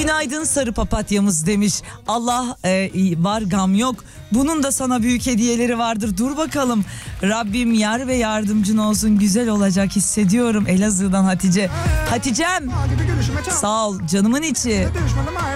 Günaydın sarı papatyamız demiş. Allah var gam yok. Bunun da sana büyük hediyeleri vardır. Dur bakalım. Rabbim yar ve yardımcın olsun. Güzel olacak hissediyorum. Elazığ'dan Hatice. Hatice'm sağ ol canımın içi.